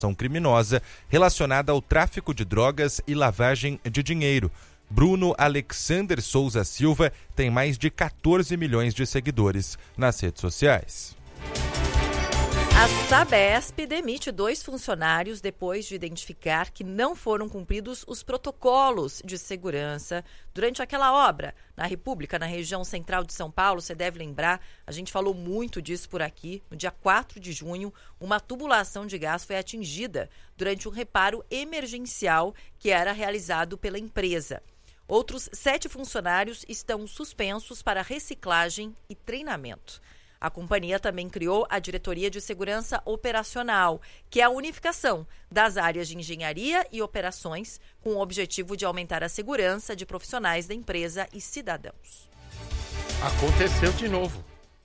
criminosa relacionada ao tráfico de drogas e lavagem de dinheiro. Bruno Alexander Souza Silva tem mais de 14 milhões de seguidores nas redes sociais. A Sabesp demite 2 funcionários depois de identificar que não foram cumpridos os protocolos de segurança durante aquela obra na República, na região central de São Paulo. Você deve lembrar, a gente falou muito disso por aqui. No dia 4 de junho, uma tubulação de gás foi atingida durante um reparo emergencial que era realizado pela empresa. Outros 7 funcionários estão suspensos para reciclagem e treinamento. A companhia também criou a Diretoria de Segurança Operacional, que é a unificação das áreas de engenharia e operações, com o objetivo de aumentar a segurança de profissionais da empresa e cidadãos. Aconteceu de novo.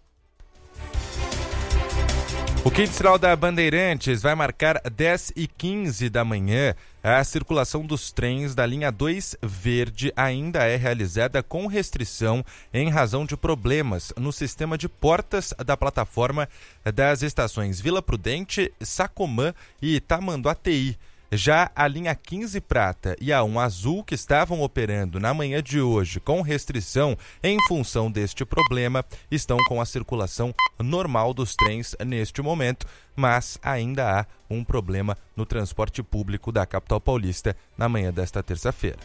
O quinto sinal da Bandeirantes vai marcar 10h15 da manhã. A circulação dos trens da linha 2 Verde ainda é realizada com restrição em razão de problemas no sistema de portas da plataforma das estações Vila Prudente, Sacomã e Tamanduateí. Já a linha 15 Prata e a 1 Azul, que estavam operando na manhã de hoje com restrição em função deste problema, estão com a circulação normal dos trens neste momento, mas ainda há um problema no transporte público da capital paulista na manhã desta terça-feira.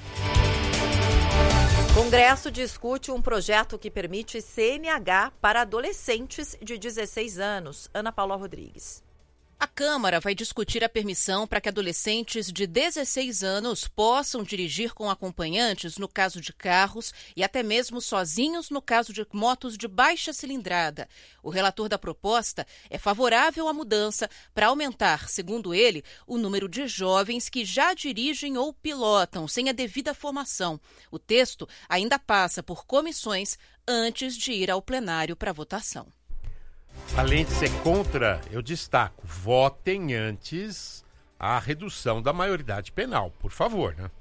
Congresso discute um projeto que permite CNH para adolescentes de 16 anos. Ana Paula Rodrigues. A Câmara vai discutir a permissão para que adolescentes de 16 anos possam dirigir com acompanhantes no caso de carros e até mesmo sozinhos no caso de motos de baixa cilindrada. O relator da proposta é favorável à mudança para aumentar, segundo ele, o número de jovens que já dirigem ou pilotam sem a devida formação. O texto ainda passa por comissões antes de ir ao plenário para votação. Além de ser contra, eu destaco, votem antes a redução da maioridade penal, por favor, né?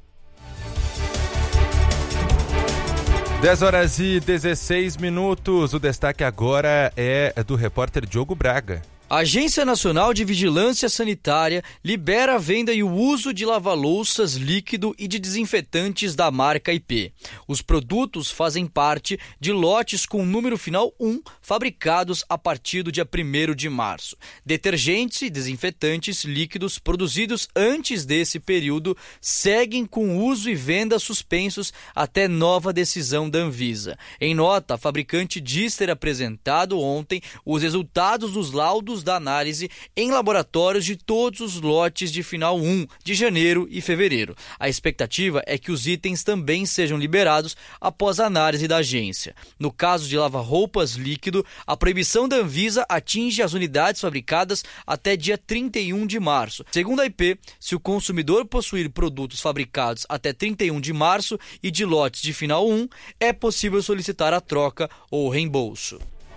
10h16. O destaque agora é do repórter Diogo Braga. A Agência Nacional de Vigilância Sanitária libera a venda e o uso de lava-louças líquido e de desinfetantes da marca IP. Os produtos fazem parte de lotes com número final 1, fabricados a partir do dia 1º de março. Detergentes e desinfetantes líquidos produzidos antes desse período seguem com uso e venda suspensos até nova decisão da Anvisa. Em nota, a fabricante diz ter apresentado ontem os resultados dos laudos da análise em laboratórios de todos os lotes de final 1 de janeiro e fevereiro. A expectativa é que os itens também sejam liberados após a análise da agência. No caso de lava-roupas líquido, a proibição da Anvisa atinge as unidades fabricadas até dia 31 de março. Segundo a IP, se o consumidor possuir produtos fabricados até 31 de março e de lotes de final 1, é possível solicitar a troca ou reembolso.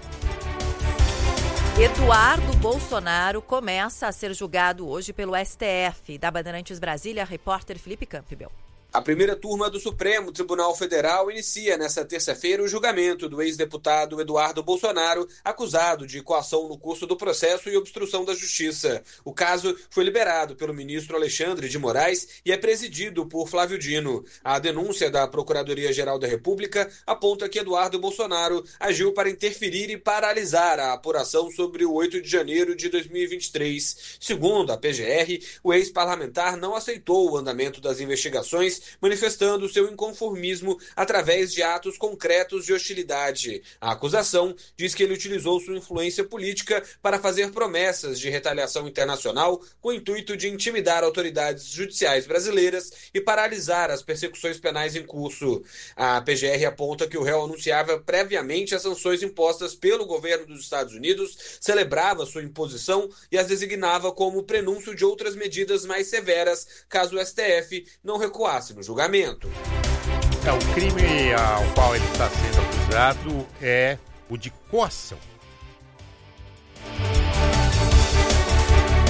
Eduardo Bolsonaro começa a ser julgado hoje pelo STF. Da Bandeirantes Brasília, repórter Felipe Campbell. A primeira turma do Supremo Tribunal Federal inicia nesta terça-feira o julgamento do ex-deputado Eduardo Bolsonaro, acusado de coação no curso do processo e obstrução da justiça. O caso foi liberado pelo ministro Alexandre de Moraes e é presidido por Flávio Dino. A denúncia da Procuradoria-Geral da República aponta que Eduardo Bolsonaro agiu para interferir e paralisar a apuração sobre o 8 de janeiro de 2023. Segundo a PGR, o ex-parlamentar não aceitou o andamento das investigações, manifestando seu inconformismo através de atos concretos de hostilidade. A acusação diz que ele utilizou sua influência política para fazer promessas de retaliação internacional com o intuito de intimidar autoridades judiciais brasileiras e paralisar as persecuções penais em curso. A PGR aponta que o réu anunciava previamente as sanções impostas pelo governo dos Estados Unidos, celebrava sua imposição e as designava como prenúncio de outras medidas mais severas caso o STF não recuasse no julgamento. O crime ao qual ele está sendo acusado é o de coação.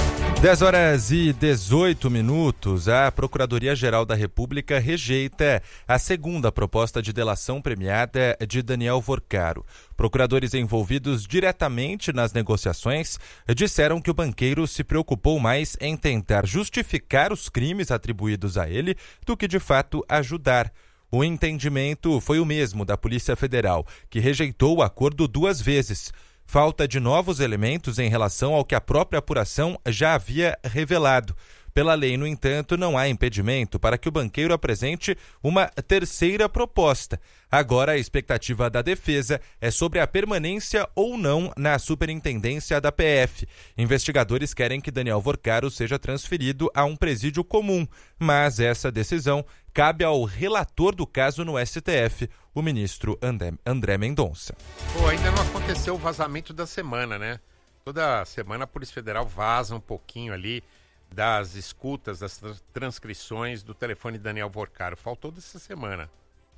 10h18. A Procuradoria-Geral da República rejeita a segunda proposta de delação premiada de Daniel Vorcaro. Procuradores envolvidos diretamente nas negociações disseram que o banqueiro se preocupou mais em tentar justificar os crimes atribuídos a ele do que, de fato, ajudar. O entendimento foi o mesmo da Polícia Federal, que rejeitou o acordo 2 vezes. Falta de novos elementos em relação ao que a própria apuração já havia revelado. Pela lei, no entanto, não há impedimento para que o banqueiro apresente uma terceira proposta. Agora, a expectativa da defesa é sobre a permanência ou não na superintendência da PF. Investigadores querem que Daniel Vorcaro seja transferido a um presídio comum, mas essa decisão cabe ao relator do caso no STF, o ministro André Mendonça. Ainda não aconteceu o vazamento da semana, né? Toda semana a Polícia Federal vaza um pouquinho ali das escutas, das transcrições do telefone de Daniel Vorcaro. Faltou dessa semana.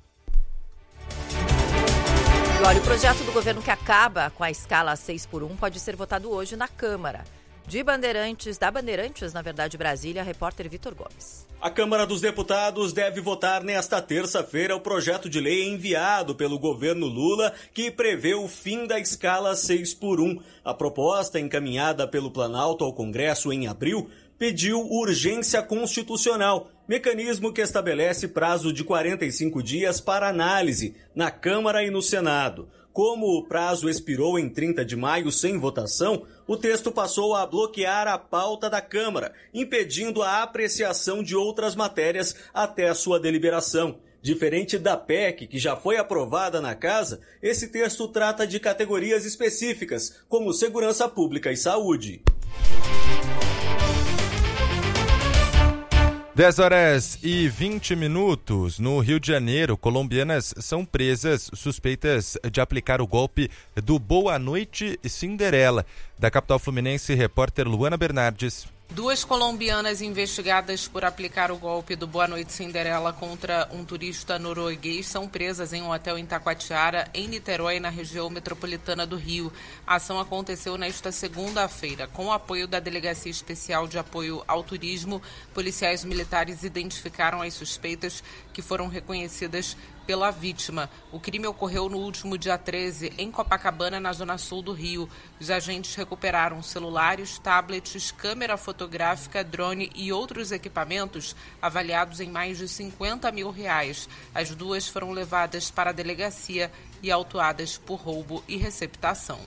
E olha, o projeto do governo que acaba com a escala 6x1 pode ser votado hoje na Câmara. Da Bandeirantes, na verdade, Brasília, repórter Vitor Gomes. A Câmara dos Deputados deve votar nesta terça-feira o projeto de lei enviado pelo governo Lula que prevê o fim da escala 6x1. A proposta, encaminhada pelo Planalto ao Congresso em abril, pediu urgência constitucional, mecanismo que estabelece prazo de 45 dias para análise na Câmara e no Senado. Como o prazo expirou em 30 de maio sem votação, o texto passou a bloquear a pauta da Câmara, impedindo a apreciação de outras matérias até a sua deliberação. Diferente da PEC, que já foi aprovada na Casa, esse texto trata de categorias específicas, como segurança pública e saúde. 10h20. No Rio de Janeiro, colombianas são presas suspeitas de aplicar o golpe do Boa Noite Cinderela. Da capital fluminense, repórter Luana Bernardes. 2 colombianas investigadas por aplicar o golpe do Boa Noite Cinderela contra um turista norueguês são presas em um hotel em Taquatiara, em Niterói, na região metropolitana do Rio. A ação aconteceu nesta segunda-feira. Com o apoio da Delegacia Especial de Apoio ao Turismo, policiais militares identificaram as suspeitas, que foram reconhecidas pela vítima. O crime ocorreu no último dia 13, em Copacabana, na zona sul do Rio. Os agentes recuperaram celulares, tablets, câmera fotográfica, drone e outros equipamentos avaliados em mais de R$50 mil. As 2 foram levadas para a delegacia e autuadas por roubo e receptação.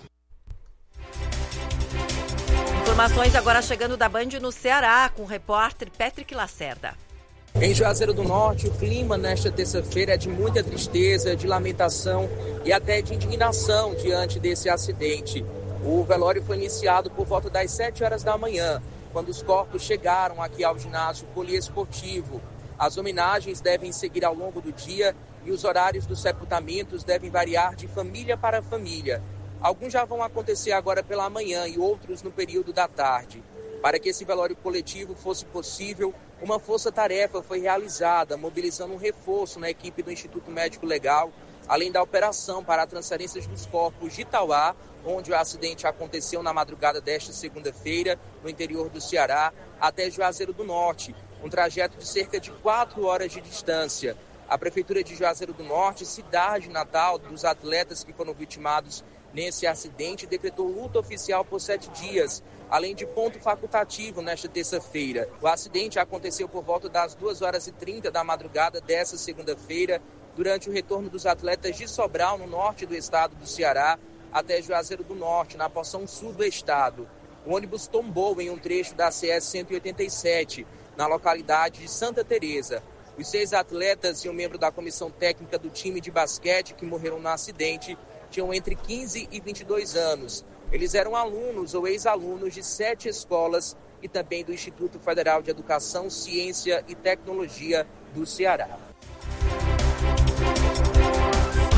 Informações agora chegando da Band no Ceará, com o repórter Patrick Lacerda. Em Juazeiro do Norte, o clima nesta terça-feira é de muita tristeza, de lamentação e até de indignação diante desse acidente. O velório foi iniciado por volta das 7 horas da manhã, quando os corpos chegaram aqui ao ginásio poliesportivo. As homenagens devem seguir ao longo do dia e os horários dos sepultamentos devem variar de família para família. Alguns já vão acontecer agora pela manhã e outros no período da tarde. Para que esse velório coletivo fosse possível, uma força-tarefa foi realizada, mobilizando um reforço na equipe do Instituto Médico Legal, além da operação para a transferência dos corpos de Itauá, onde o acidente aconteceu na madrugada desta segunda-feira, no interior do Ceará, até Juazeiro do Norte, um trajeto de cerca de 4 horas de distância. A Prefeitura de Juazeiro do Norte, cidade natal dos atletas que foram vitimados nesse acidente, decretou luta oficial por 7 dias, além de ponto facultativo nesta terça-feira. O acidente aconteceu por volta das 2h30 da madrugada dessa segunda-feira, durante o retorno dos atletas de Sobral, no norte do estado do Ceará, até Juazeiro do Norte, na porção sul do estado. O ônibus tombou em um trecho da CS 187, na localidade de Santa Teresa. Os 6 atletas e um membro da comissão técnica do time de basquete que morreram no acidente tinham entre 15 e 22 anos. Eles eram alunos ou ex-alunos de 7 escolas e também do Instituto Federal de Educação, Ciência e Tecnologia do Ceará.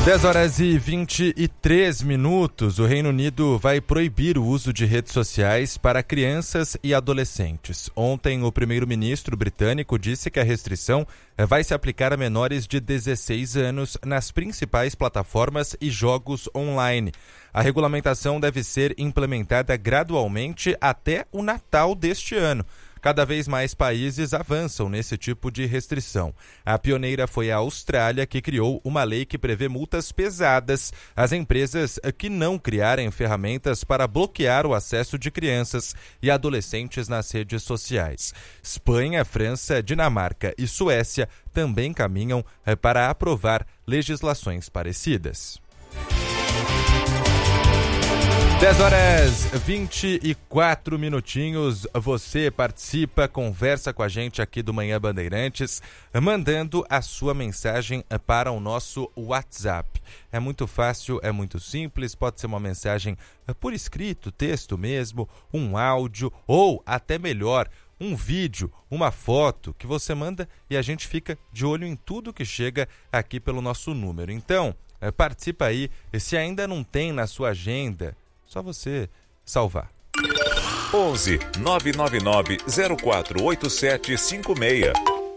10h23. O Reino Unido vai proibir o uso de redes sociais para crianças e adolescentes. Ontem, o primeiro-ministro britânico disse que a restrição vai se aplicar a menores de 16 anos nas principais plataformas e jogos online. A regulamentação deve ser implementada gradualmente até o Natal deste ano. Cada vez mais países avançam nesse tipo de restrição. A pioneira foi a Austrália, que criou uma lei que prevê multas pesadas às empresas que não criarem ferramentas para bloquear o acesso de crianças e adolescentes nas redes sociais. Espanha, França, Dinamarca e Suécia também caminham para aprovar legislações parecidas. 10h24. Você participa, conversa com a gente aqui do Manhã Bandeirantes, mandando a sua mensagem para o nosso WhatsApp. É muito fácil, é muito simples, pode ser uma mensagem por escrito, texto mesmo, um áudio ou, até melhor, um vídeo, uma foto que você manda e a gente fica de olho em tudo que chega aqui pelo nosso número. Então, participa aí, e se ainda não tem na sua agenda, só você salvar. 11 999 048756.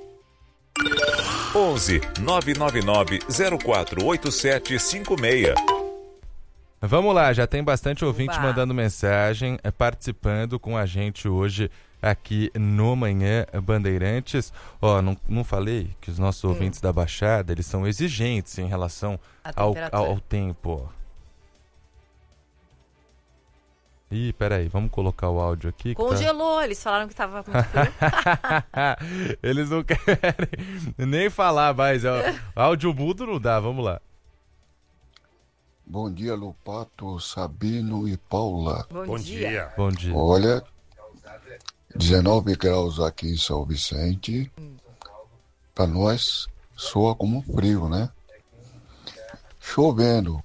11 999 048756. Vamos lá, já tem bastante ouvinte mandando mensagem, participando com a gente hoje aqui no Manhã Bandeirantes. Não falei que os nossos ouvintes da Baixada, eles são exigentes em relação ao tempo. Ih, peraí, vamos colocar o áudio aqui. Congelou, eles falaram que estava muito frio. Eles não querem nem falar mais. Áudio mudo não dá, vamos lá. Bom dia, Lopato, Sabino e Paula. Bom dia. Bom dia. Olha, 19 graus aqui em São Vicente. Para nós, soa como frio, né? Chovendo.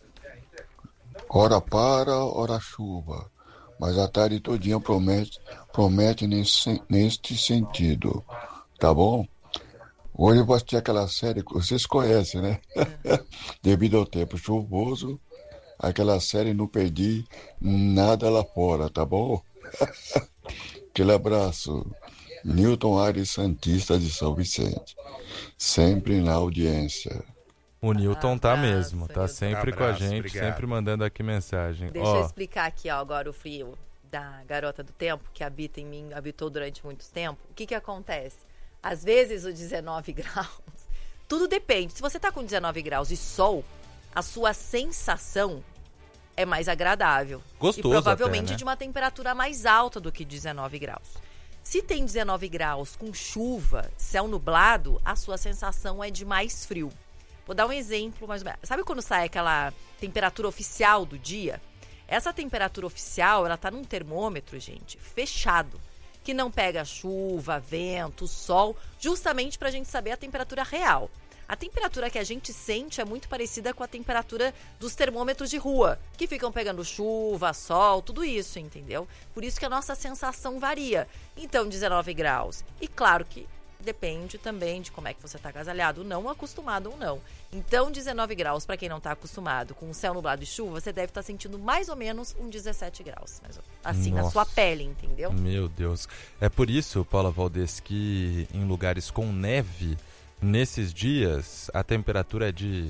Hora para, hora chuva. Mas a tarde todinha promete neste sentido. Tá bom? Hoje eu vou assistir aquela série que vocês conhecem, né? Devido ao tempo chuvoso, aquela série não perdi nada lá fora, tá bom? Aquele abraço. Newton Aires Santista de São Vicente. Sempre na audiência. O Newton tá mesmo, tá sempre com a gente, obrigado. Sempre mandando aqui mensagem. Deixa eu explicar aqui agora o frio da garota do tempo, que habita em mim, habitou durante muito tempo. O que acontece? Às vezes o 19 graus, tudo depende. Se você tá com 19 graus e sol, a sua sensação é mais agradável. Gostoso e provavelmente até, né? De uma temperatura mais alta do que 19 graus. Se tem 19 graus com chuva, céu nublado, a sua sensação é de mais frio. Vou dar um exemplo, mais ou menos. Sabe quando sai aquela temperatura oficial do dia? Essa temperatura oficial, ela tá num termômetro, gente, fechado, que não pega chuva, vento, sol, justamente pra gente saber a temperatura real. A temperatura que a gente sente é muito parecida com a temperatura dos termômetros de rua, que ficam pegando chuva, sol, tudo isso, entendeu? Por isso que a nossa sensação varia. Então, 19 graus. E claro que depende também de como é que você está agasalhado, não acostumado ou não. Então, 19 graus, para quem não está acostumado com o céu nublado e chuva, você deve estar sentindo mais ou menos 17 graus. Assim, Nossa. Na sua pele, entendeu? Meu Deus. É por isso, Paula Valdez, que em lugares com neve, nesses dias, a temperatura é de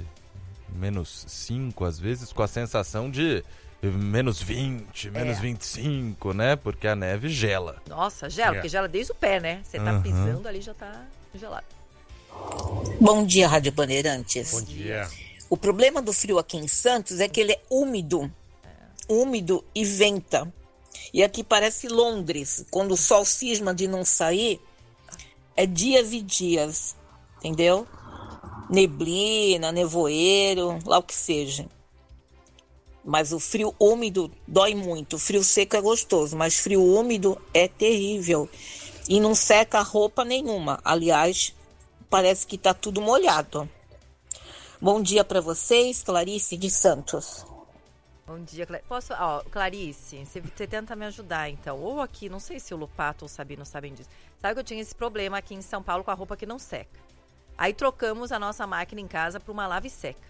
-5, às vezes, com a sensação de -20, -25, né? Porque a neve gela. Nossa, gela, porque gela desde o pé, né? Você tá pisando ali, já tá gelado. Bom dia, Rádio Bandeirantes. Bom dia. O problema do frio aqui em Santos é que ele é úmido e venta. E aqui parece Londres, quando o sol cisma de não sair, é dias e dias, entendeu? Neblina, nevoeiro, lá o que seja. Mas o frio úmido dói muito. O frio seco é gostoso, mas frio úmido é terrível. E não seca roupa nenhuma. Aliás, parece que tá tudo molhado. Bom dia para vocês, Clarice de Santos. Bom dia, Clarice, você tenta me ajudar, então. Ou aqui, não sei se o Lupato ou o Sabino sabem disso. Sabe que eu tinha esse problema aqui em São Paulo com a roupa que não seca. Aí trocamos a nossa máquina em casa para uma lave seca.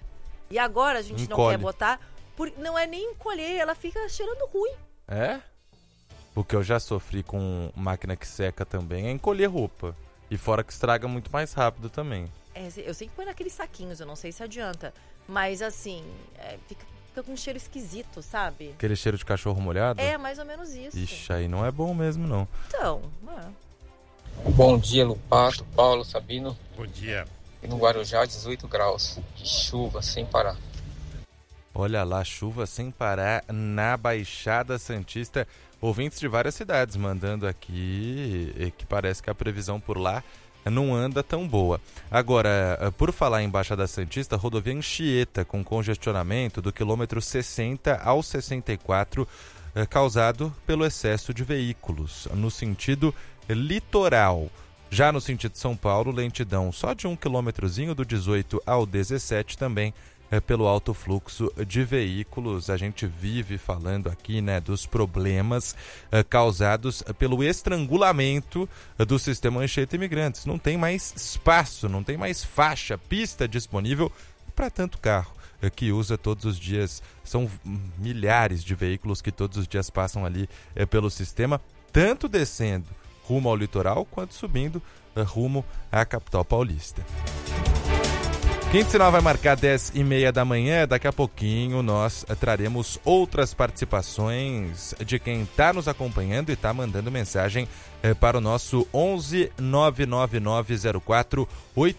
E agora a gente não Encolhe. quer botar, não é nem encolher, ela fica cheirando ruim. É? O que eu já sofri com máquina que seca também é encolher roupa. E fora que estraga muito mais rápido também. Eu sei que põe naqueles saquinhos, eu não sei se adianta. Mas assim, fica com um cheiro esquisito, sabe? Aquele cheiro de cachorro molhado? É, mais ou menos isso. Ixi, aí não é bom mesmo, não. Então, Bom dia, Lupato, Paulo, Sabino. Bom dia. E no Guarujá, 18 graus de chuva sem parar. Olha lá, chuva sem parar na Baixada Santista. Ouvintes de várias cidades mandando aqui que parece que a previsão por lá não anda tão boa. Agora, por falar em Baixada Santista, rodovia Anchieta com congestionamento do quilômetro 60 ao 64, causado pelo excesso de veículos no sentido litoral. Já no sentido São Paulo, lentidão só de 1 quilômetrozinho do 18 ao 17 também pelo alto fluxo de veículos. A gente vive falando aqui, né, dos problemas causados pelo estrangulamento do sistema Anchieta Imigrantes. Não tem mais espaço, não tem mais faixa, pista disponível para tanto carro que usa todos os dias. São milhares de veículos que todos os dias passam ali pelo sistema, tanto descendo rumo ao litoral quanto subindo rumo à capital paulista. Quinto Sinal vai marcar 10h30 da manhã. Daqui a pouquinho nós traremos outras participações de quem está nos acompanhando e está mandando mensagem para o nosso 11 99904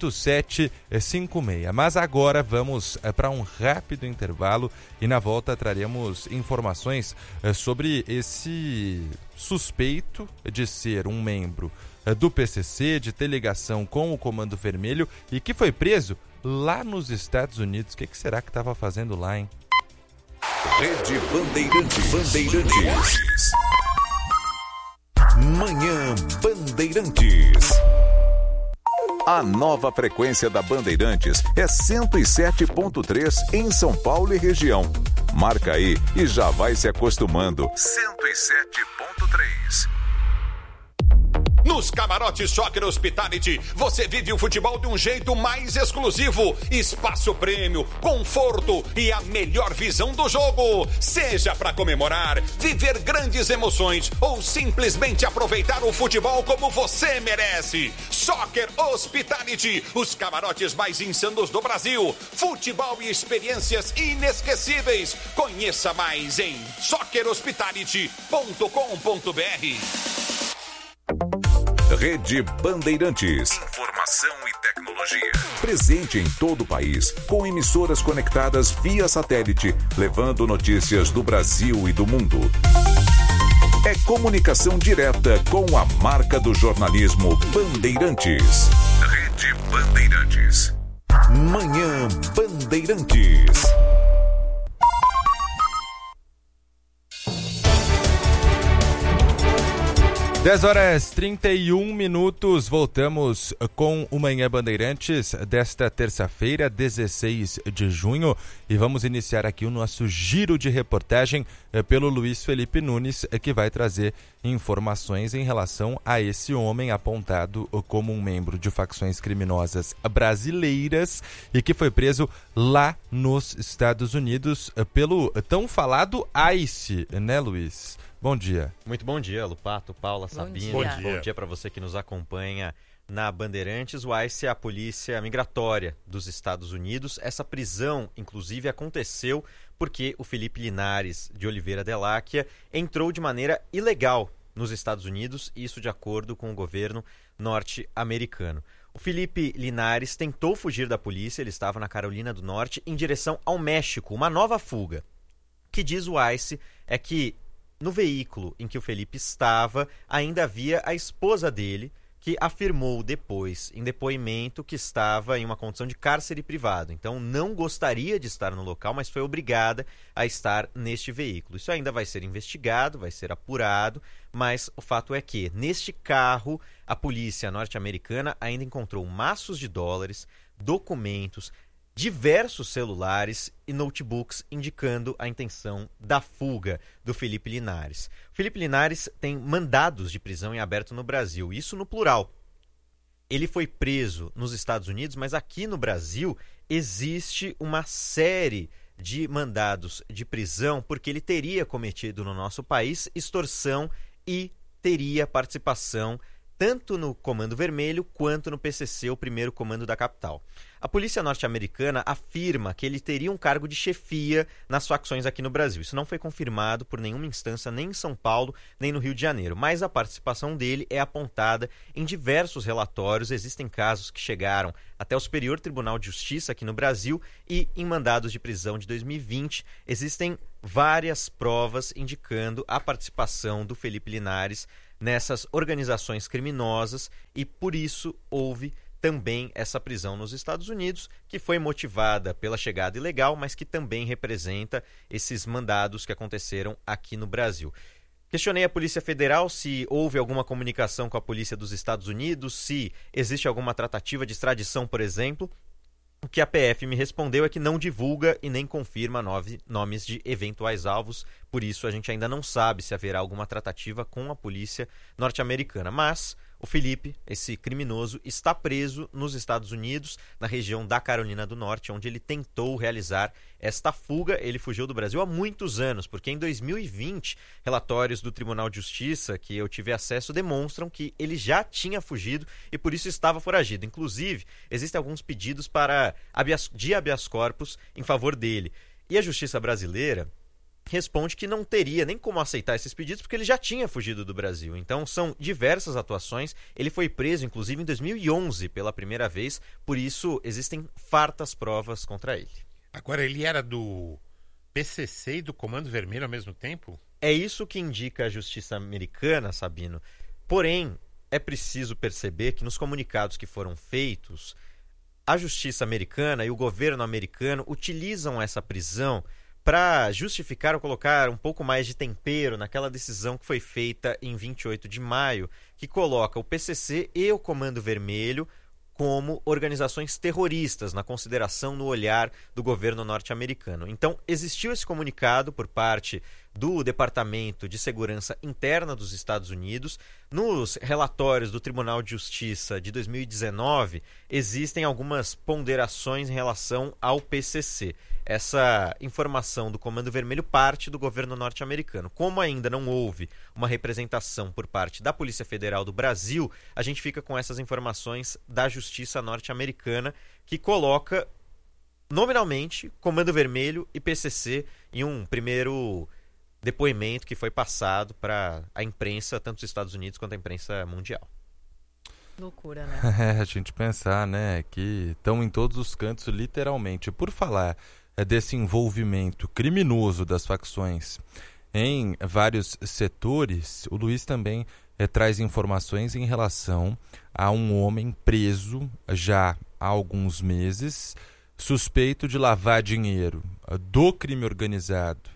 8756. Mas agora vamos para um rápido intervalo e na volta traremos informações sobre esse suspeito de ser um membro do PCC, de ter ligação com o Comando Vermelho e que foi preso lá nos Estados Unidos. O que será que estava fazendo lá, hein? Rede Bandeirantes. Manhã Bandeirantes. A nova frequência da Bandeirantes é 107.3 em São Paulo e região. Marca aí e já vai se acostumando. 107.3. Nos camarotes Soccer Hospitality, você vive o futebol de um jeito mais exclusivo. Espaço prêmio, conforto e a melhor visão do jogo. Seja para comemorar, viver grandes emoções ou simplesmente aproveitar o futebol como você merece. Soccer Hospitality, os camarotes mais insanos do Brasil. Futebol e experiências inesquecíveis. Conheça mais em soccerhospitality.com.br. Rede Bandeirantes. Informação e tecnologia. Presente em todo o país, com emissoras conectadas via satélite, levando notícias do Brasil e do mundo. É comunicação direta com a marca do jornalismo Bandeirantes. Rede Bandeirantes. Manhã Bandeirantes. 10h31, voltamos com o Manhã Bandeirantes desta terça-feira, 16 de junho, e vamos iniciar aqui o nosso giro de reportagem pelo Luiz Felipe Nunes, que vai trazer informações em relação a esse homem apontado como um membro de facções criminosas brasileiras e que foi preso lá nos Estados Unidos pelo tão falado ICE, né, Luiz? Bom dia. Muito bom dia, Lupato, Paula, Sabino. Bom dia para você que nos acompanha na Bandeirantes. O ICE é a Polícia Migratória dos Estados Unidos. Essa prisão, inclusive, aconteceu porque o Felipe Linares de Oliveira Deláquia entrou de maneira ilegal nos Estados Unidos, isso de acordo com o governo norte-americano. O Felipe Linares tentou fugir da polícia, ele estava na Carolina do Norte, em direção ao México, uma nova fuga. O que diz o ICE é que no veículo em que o Felipe estava, ainda havia a esposa dele, que afirmou depois, em depoimento, que estava em uma condição de cárcere privado. Então, não gostaria de estar no local, mas foi obrigada a estar neste veículo. Isso ainda vai ser investigado, vai ser apurado, mas o fato é que, neste carro, a polícia norte-americana ainda encontrou maços de dólares, documentos, diversos celulares e notebooks indicando a intenção da fuga do Felipe Linares. O Felipe Linares tem mandados de prisão em aberto no Brasil, isso no plural. ele foi preso nos Estados Unidos, mas aqui no Brasil existe uma série de mandados de prisão porque ele teria cometido no nosso país extorsão e teria participação tanto no Comando Vermelho quanto no PCC, o primeiro comando da capital. A polícia norte-americana afirma que ele teria um cargo de chefia nas facções aqui no Brasil. Isso não foi confirmado por nenhuma instância, nem em São Paulo, nem no Rio de Janeiro, mas a participação dele é apontada em diversos relatórios. Existem casos que chegaram até o Superior Tribunal de Justiça aqui no Brasil e em mandados de prisão de 2020 existem várias provas indicando a participação do Felipe Linares nessas organizações criminosas e por isso houve também essa prisão nos Estados Unidos, que foi motivada pela chegada ilegal, mas que também representa esses mandados que aconteceram aqui no Brasil. Questionei a Polícia Federal se houve alguma comunicação com a Polícia dos Estados Unidos, se existe alguma tratativa de extradição, por exemplo. O que a PF me respondeu é que não divulga e nem confirma nomes de eventuais alvos, por isso a gente ainda não sabe se haverá alguma tratativa com a polícia norte-americana. Mas o Felipe, esse criminoso, está preso nos Estados Unidos, na região da Carolina do Norte, onde ele tentou realizar esta fuga. Ele fugiu do Brasil há muitos anos, porque em 2020, relatórios do Tribunal de Justiça que eu tive acesso demonstram que ele já tinha fugido e por isso estava foragido. Inclusive, existem alguns pedidos de habeas corpus em favor dele. E a Justiça brasileira responde que não teria nem como aceitar esses pedidos porque ele já tinha fugido do Brasil. Então são diversas atuações. Ele foi preso, inclusive, em 2011 pela primeira vez. Por isso existem fartas provas contra ele. Agora, ele era do PCC e do Comando Vermelho ao mesmo tempo? É isso que indica a Justiça americana, Sabino. Porém, é preciso perceber que nos comunicados que foram feitos, a Justiça americana e o governo americano utilizam essa prisão para justificar ou colocar um pouco mais de tempero naquela decisão que foi feita em 28 de maio, que coloca o PCC e o Comando Vermelho como organizações terroristas na consideração no olhar do governo norte-americano. Então, existiu esse comunicado por parte do Departamento de Segurança Interna dos Estados Unidos. Nos relatórios do Tribunal de Justiça de 2019, existem algumas ponderações em relação ao PCC. Essa informação do Comando Vermelho parte do governo norte-americano. Como ainda não houve uma representação por parte da Polícia Federal do Brasil, a gente fica com essas informações da Justiça norte-americana, que coloca nominalmente Comando Vermelho e PCC em um primeiro depoimento que foi passado para a imprensa, tanto dos Estados Unidos quanto a imprensa mundial. Loucura, né? A gente pensar, né, que estão em todos os cantos, literalmente. Por falar desse envolvimento criminoso das facções em vários setores, o Luiz também traz informações em relação a um homem preso já há alguns meses, suspeito de lavar dinheiro do crime organizado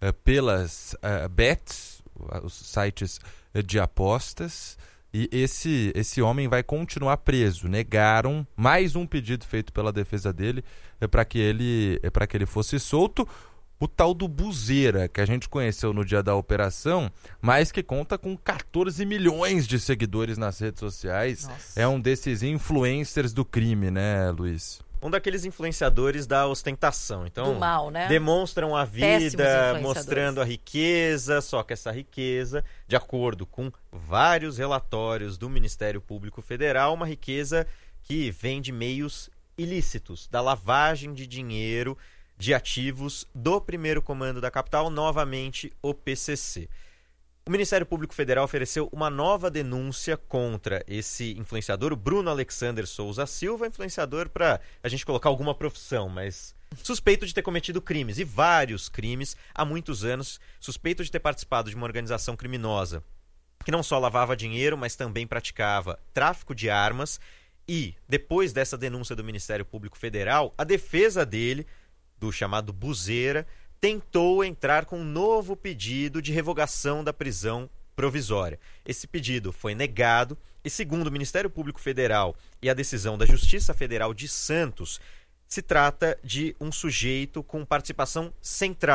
pelas bets, os sites de apostas, e esse homem vai continuar preso. Negaram mais um pedido feito pela defesa dele para que ele fosse solto. O tal do Buzeira, que a gente conheceu no dia da operação, mas que conta com 14 milhões de seguidores nas redes sociais. Nossa. É um desses influencers do crime, né, Luiz? Um daqueles influenciadores da ostentação. Então, do mal, né? Demonstram a vida, mostrando a riqueza, só que essa riqueza, de acordo com vários relatórios do Ministério Público Federal, uma riqueza que vem de meios ilícitos, da lavagem de dinheiro de ativos do primeiro comando da capital, novamente o PCC. O Ministério Público Federal ofereceu uma nova denúncia contra esse influenciador, o Bruno Alexander Souza Silva, influenciador para a gente colocar alguma profissão, mas suspeito de ter cometido crimes, e vários crimes há muitos anos, suspeito de ter participado de uma organização criminosa que não só lavava dinheiro, mas também praticava tráfico de armas. E, depois dessa denúncia do Ministério Público Federal, a defesa dele, do chamado Buzeira, tentou entrar com um novo pedido de revogação da prisão provisória. Esse pedido foi negado e, segundo o Ministério Público Federal e a decisão da Justiça Federal de Santos, se trata de um sujeito com participação central,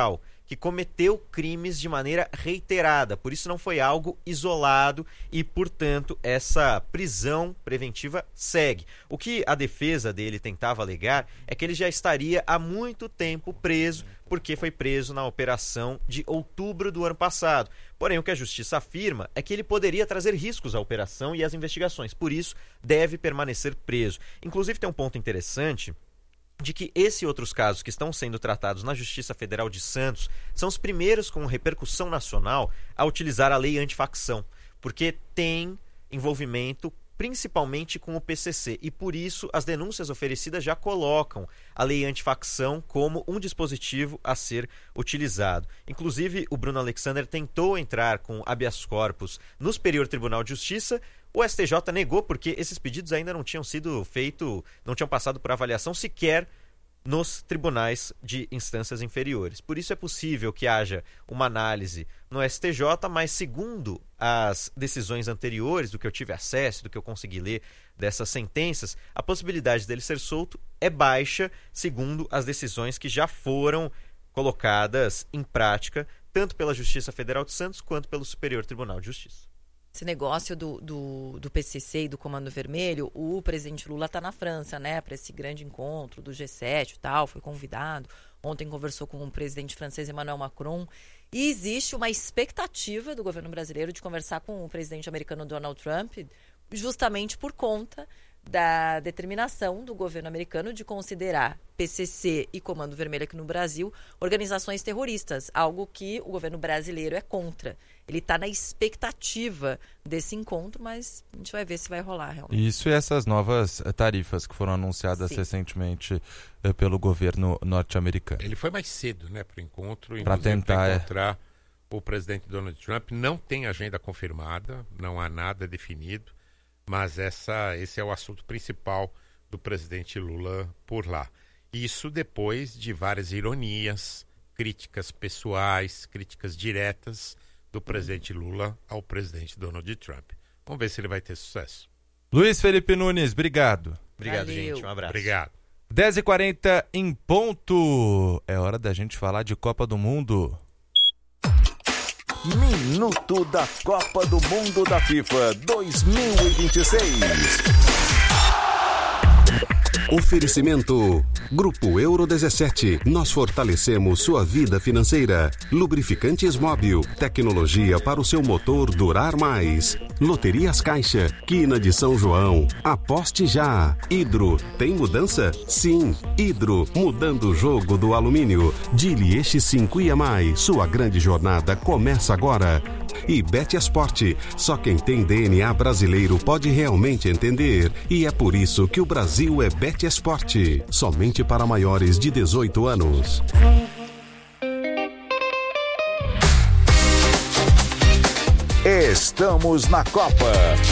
que cometeu crimes de maneira reiterada. Por isso não foi algo isolado e, portanto, essa prisão preventiva segue. O que a defesa dele tentava alegar é que ele já estaria há muito tempo preso, porque foi preso na operação de outubro do ano passado. Porém, o que a justiça afirma é que ele poderia trazer riscos à operação e às investigações. Por isso, deve permanecer preso. Inclusive, tem um ponto interessante de que esse e outros casos que estão sendo tratados na Justiça Federal de Santos são os primeiros com repercussão nacional a utilizar a lei antifacção, porque tem envolvimento principalmente com o PCC, e por isso as denúncias oferecidas já colocam a lei antifacção como um dispositivo a ser utilizado. Inclusive, o Bruno Alexander tentou entrar com habeas corpus no Superior Tribunal de Justiça. O STJ negou porque esses pedidos ainda não tinham sido feitos, não tinham passado por avaliação sequer nos tribunais de instâncias inferiores. Por isso é possível que haja uma análise no STJ, mas segundo as decisões anteriores, do que eu tive acesso, do que eu consegui ler dessas sentenças, a possibilidade dele ser solto é baixa, segundo as decisões que já foram colocadas em prática, tanto pela Justiça Federal de Santos quanto pelo Superior Tribunal de Justiça. Esse negócio do PCC e do Comando Vermelho, o presidente Lula está na França, né, para esse grande encontro do G7 e tal, foi convidado. Ontem conversou com o presidente francês Emmanuel Macron. E existe uma expectativa do governo brasileiro de conversar com o presidente americano Donald Trump, justamente por conta da determinação do governo americano de considerar PCC e Comando Vermelho aqui no Brasil organizações terroristas, algo que o governo brasileiro é contra. Ele está na expectativa desse encontro, mas a gente vai ver se vai rolar realmente. Isso e essas novas tarifas que foram anunciadas recentemente pelo governo norte-americano. Ele foi mais cedo, né, para o encontro, para tentar encontrar o presidente Donald Trump. Não tem agenda confirmada, não há nada definido, mas esse é o assunto principal do presidente Lula por lá. Isso depois de várias ironias, críticas pessoais, críticas diretas do presidente Lula ao presidente Donald Trump. Vamos ver se ele vai ter sucesso. Luiz Felipe Nunes, obrigado. Obrigado, gente. Um abraço. Obrigado. 10h40 em ponto. É hora da gente falar de Copa do Mundo. Minuto da Copa do Mundo da FIFA 2026. Oferecimento Grupo Euro 17. Nós fortalecemos sua vida financeira. Lubrificantes Móbil. Tecnologia para o seu motor durar mais. Loterias Caixa. Quina de São João. Aposte já. Hidro. Tem mudança? Sim. Hidro. Mudando o jogo do alumínio. Dili Eixi 5 e mais. Sua grande jornada começa agora. E Betesport. Só quem tem DNA brasileiro pode realmente entender. E é por isso que o Brasil é Betesport. Somente para maiores de 18 anos. Estamos na Copa.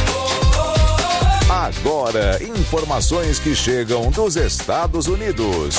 Agora, informações que chegam dos Estados Unidos.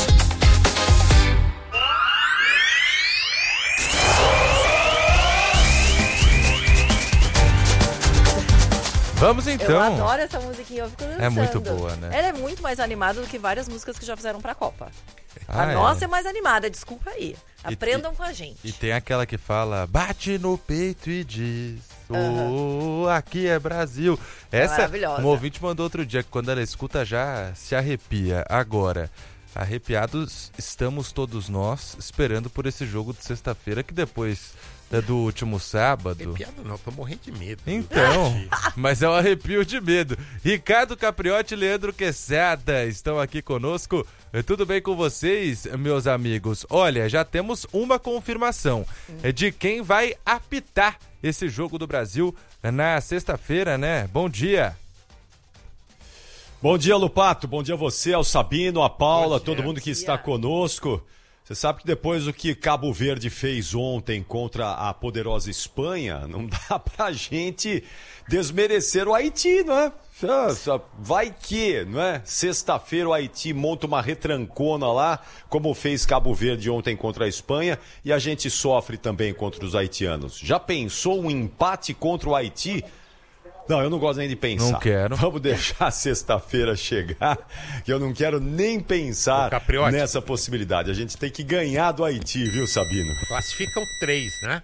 Vamos então. Eu adoro essa musiquinha, eu fico dançando. É muito boa, né? Ela é muito mais animada do que várias músicas que já fizeram pra Copa. A nossa é mais animada, desculpa aí. Aprendam com a gente. E tem aquela que fala, bate no peito e diz, aqui é Brasil. Essa, maravilhosa. Um ouvinte mandou outro dia que quando ela escuta já se arrepia. Agora, arrepiados estamos todos nós esperando por esse jogo de sexta-feira que depois do último sábado. Arrepiado não, tô morrendo de medo. Então, mas é um arrepio de medo. Ricardo Capriotti e Leandro Quesada estão aqui conosco. Tudo bem com vocês, meus amigos? Olha, já temos uma confirmação de quem vai apitar esse jogo do Brasil na sexta-feira, né? Bom dia. Bom dia, Lupato. Bom dia a você, ao Sabino, a Paula, todo mundo que está conosco. Você sabe que depois do que Cabo Verde fez ontem contra a poderosa Espanha, não dá pra gente desmerecer o Haiti, não é? Vai que, não é? Sexta-feira o Haiti monta uma retrancona lá, como fez Cabo Verde ontem contra a Espanha, e a gente sofre também contra os haitianos. Já pensou um empate contra o Haiti? Não, eu não gosto nem de pensar. Não quero. Vamos deixar a sexta-feira chegar, que eu não quero nem pensar nessa possibilidade. A gente tem que ganhar do Haiti, viu, Sabino? Classificam 3, né?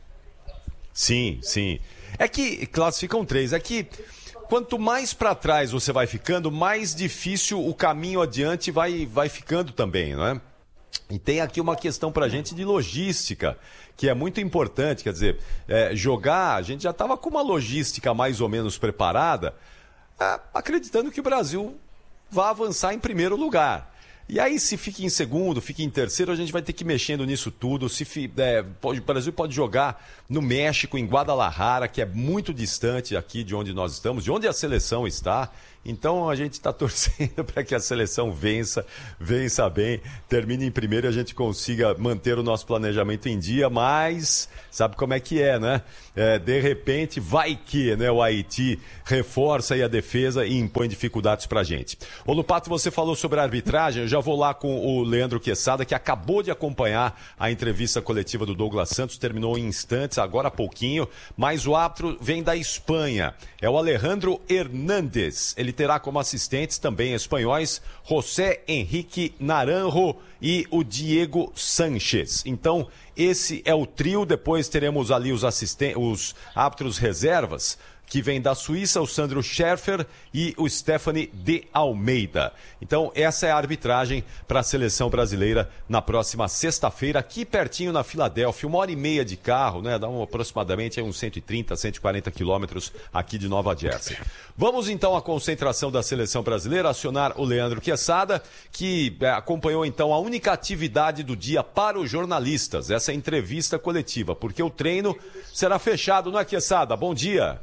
Sim. É que classificam 3. É que quanto mais para trás você vai ficando, mais difícil o caminho adiante vai ficando também, não é? E tem aqui uma questão para a gente de logística, que é muito importante. Quer dizer, jogar, a gente já estava com uma logística mais ou menos preparada, acreditando que o Brasil vai avançar em primeiro lugar. E aí, se fica em segundo, fica em terceiro, a gente vai ter que ir mexendo nisso tudo. O Brasil pode jogar no México, em Guadalajara, que é muito distante aqui de onde nós estamos, de onde a seleção está. Então, a gente está torcendo para que a seleção vença bem, termine em primeiro e a gente consiga manter o nosso planejamento em dia, mas sabe como é que é, né? De repente, vai que, né, o Haiti reforça aí a defesa e impõe dificuldades para a gente. Ô, Lupato, você falou sobre a arbitragem, eu já vou lá com o Leandro Quesada, que acabou de acompanhar a entrevista coletiva do Douglas Santos, terminou em instantes, agora há pouquinho, mas o árbitro vem da Espanha, é o Alejandro Hernández. Ele terá como assistentes também espanhóis José Henrique Naranjo e o Diego Sánchez. Então, esse é o trio. Depois teremos ali os árbitros reservas, que vem da Suíça, o Sandro Scherfer e o Stephanie de Almeida. Então, essa é a arbitragem para a seleção brasileira na próxima sexta-feira, aqui pertinho na Filadélfia, 1h30 de carro, né? Dá aproximadamente uns 130, 140 quilômetros aqui de Nova Jersey. Vamos então à concentração da seleção brasileira, acionar o Leandro Quesada, que acompanhou então a única atividade do dia para os jornalistas, essa entrevista coletiva, porque o treino será fechado, não é, Quesada? Bom dia.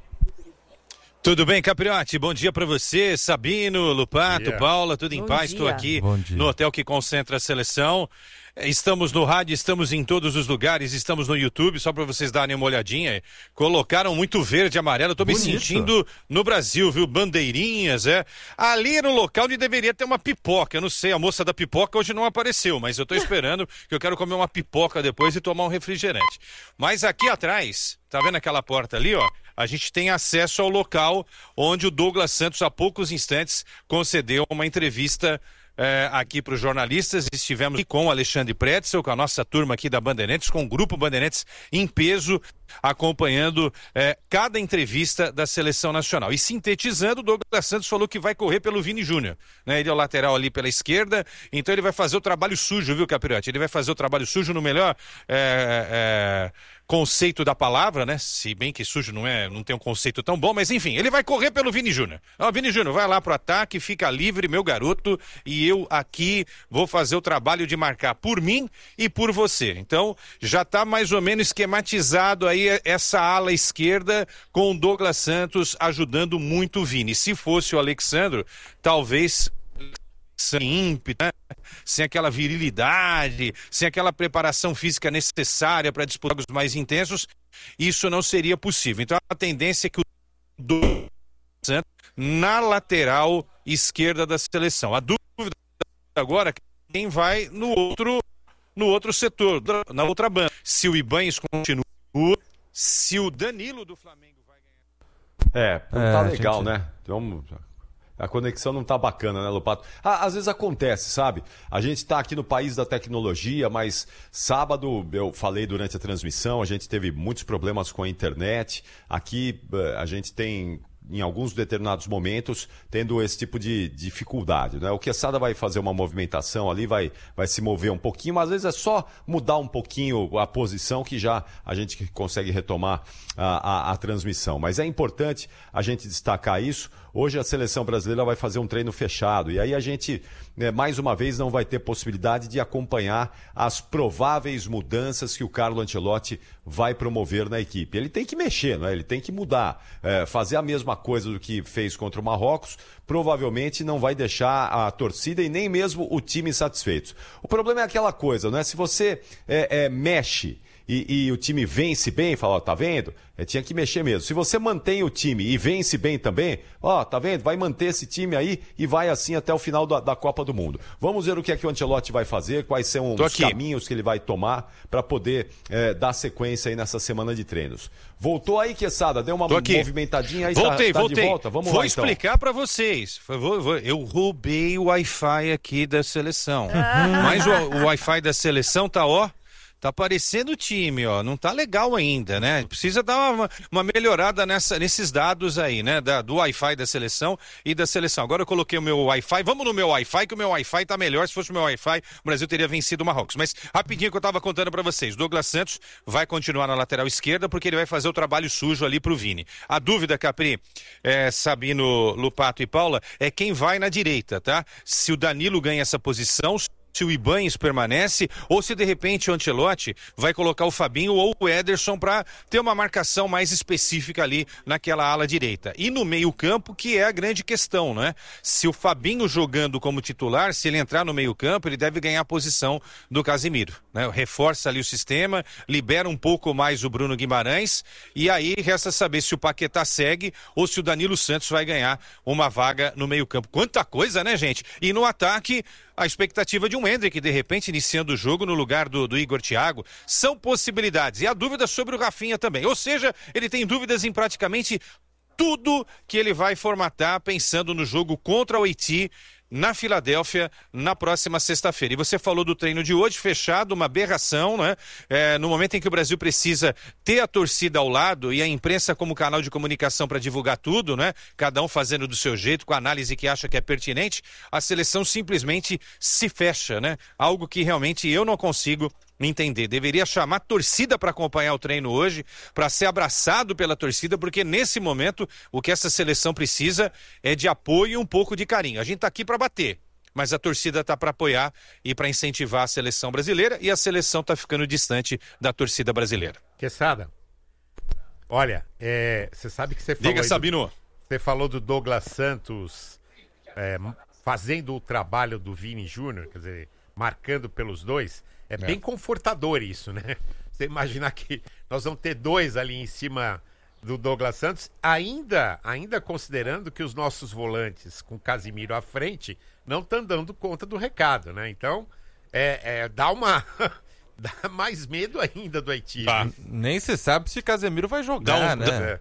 Tudo bem, Capriotti? Bom dia para você, Sabino, Lupato, Paula, tudo em paz? Estou aqui no hotel que concentra a seleção. Estamos no rádio, estamos em todos os lugares, estamos no YouTube, só para vocês darem uma olhadinha. Colocaram muito verde e amarelo, eu tô me sentindo no Brasil, viu? Bandeirinhas, Ali era o local onde deveria ter uma pipoca, eu não sei, a moça da pipoca hoje não apareceu, mas eu tô esperando que eu quero comer uma pipoca depois e tomar um refrigerante. Mas aqui atrás, tá vendo aquela porta ali, ó? A gente tem acesso ao local onde o Douglas Santos, há poucos instantes, concedeu uma entrevista aqui para os jornalistas. Estivemos aqui com o Alexandre Pretzel, com a nossa turma aqui da Bandeirantes, com o Grupo Bandeirantes em peso, acompanhando cada entrevista da Seleção Nacional. E sintetizando, o Douglas Santos falou que vai correr pelo Vini Júnior, né? Ele é o lateral ali pela esquerda, então ele vai fazer o trabalho sujo, viu, Capriotti? Ele vai fazer o trabalho sujo no melhor conceito da palavra, né? Se bem que sujo não tem um conceito tão bom, mas enfim, ele vai correr pelo Vini Júnior. Ó, Vini Júnior, vai lá pro ataque, fica livre, meu garoto, e eu aqui vou fazer o trabalho de marcar por mim e por você. Então, já tá mais ou menos esquematizado aí essa ala esquerda, com o Douglas Santos ajudando muito o Vini. Se fosse o Alexandro, talvez sem ímpeto, né? Sem aquela virilidade, sem aquela preparação física necessária para disputar jogos mais intensos, isso não seria possível. Então a tendência é que o Douglas Santos na lateral esquerda da seleção. A dúvida agora é quem vai no outro setor, na outra banda. Se o Ibanez continua, se o Danilo do Flamengo vai ganhar. Não tá legal, né? Então, a conexão não tá bacana, né, Lupato? Às vezes acontece, sabe? A gente tá aqui no país da tecnologia, mas sábado, eu falei durante a transmissão, a gente teve muitos problemas com a internet. Aqui a gente tem, em alguns determinados momentos, tendo esse tipo de dificuldade, né? O Quesada vai fazer uma movimentação ali, vai se mover um pouquinho, mas às vezes é só mudar um pouquinho a posição que já a gente consegue retomar a transmissão. Mas é importante a gente destacar isso. Hoje a seleção brasileira vai fazer um treino fechado e aí a gente, mais uma vez, não vai ter possibilidade de acompanhar as prováveis mudanças que o Carlo Ancelotti vai promover na equipe. Ele tem que mexer, né? Ele tem que mudar, fazer a mesma coisa do que fez contra o Marrocos, provavelmente não vai deixar a torcida e nem mesmo o time satisfeitos. O problema é aquela coisa, não é? Se você mexe e o time vence bem, fala, ó, tá vendo? Tinha que mexer mesmo. Se você mantém o time e vence bem também, ó, tá vendo? Vai manter esse time aí e vai assim até o final da Copa do Mundo. Vamos ver o que é que o Ancelotti vai fazer, quais são os caminhos que ele vai tomar para poder dar sequência aí nessa semana de treinos. Voltou aí, Quesada, deu uma movimentadinha aí, voltei. De volta. Vamos lá, então. Vou explicar para vocês. Eu roubei o Wi-Fi aqui da seleção. Mas o Wi-Fi da seleção tá, ó, tá parecendo o time, ó, não tá legal ainda, né? Precisa dar uma melhorada nesses dados aí, né? Do Wi-Fi da seleção e da seleção. Agora eu coloquei o meu Wi-Fi, vamos no meu Wi-Fi, que o meu Wi-Fi tá melhor. Se fosse o meu Wi-Fi, o Brasil teria vencido o Marrocos. Mas rapidinho que eu tava contando pra vocês, Douglas Santos vai continuar na lateral esquerda porque ele vai fazer o trabalho sujo ali pro Vini. A dúvida, Capri, Sabino, Lupato e Paula, é quem vai na direita, tá? Se o Danilo ganha essa posição, se o Ibañez permanece, ou se de repente o Ancelotti vai colocar o Fabinho ou o Ederson para ter uma marcação mais específica ali naquela ala direita. E no meio-campo, que é a grande questão, né? Se o Fabinho jogando como titular, se ele entrar no meio-campo, ele deve ganhar a posição do Casemiro, né? Reforça ali o sistema, libera um pouco mais o Bruno Guimarães, e aí resta saber se o Paquetá segue ou se o Danilo Santos vai ganhar uma vaga no meio-campo. Quanta coisa, né, gente? E no ataque, a expectativa de um Endrick, de repente, iniciando o jogo no lugar do Igor Thiago, são possibilidades. E a dúvida sobre o Rafinha também. Ou seja, ele tem dúvidas em praticamente tudo que ele vai formatar pensando no jogo contra o Haiti na Filadélfia, na próxima sexta-feira. E você falou do treino de hoje, fechado, uma aberração, né? No momento em que o Brasil precisa ter a torcida ao lado e a imprensa como canal de comunicação para divulgar tudo, né? Cada um fazendo do seu jeito, com a análise que acha que é pertinente, a seleção simplesmente se fecha, né? Algo que realmente eu não consigo entender. Deveria chamar a torcida para acompanhar o treino hoje, para ser abraçado pela torcida, porque nesse momento o que essa seleção precisa é de apoio e um pouco de carinho. A gente está aqui para bater, mas a torcida está para apoiar e para incentivar a seleção brasileira, e a seleção está ficando distante da torcida brasileira. Quesada, olha, você sabe que você falou... Diga, Sabino. Você falou do Douglas Santos fazendo o trabalho do Vini Júnior, quer dizer, marcando pelos dois. É bem confortador isso, né? Você imaginar que nós vamos ter dois ali em cima do Douglas Santos, ainda considerando que os nossos volantes com Casemiro à frente não estão dando conta do recado, né? Então, dá mais medo ainda do Haiti. Tá. Nem se sabe se Casemiro vai jogar, né?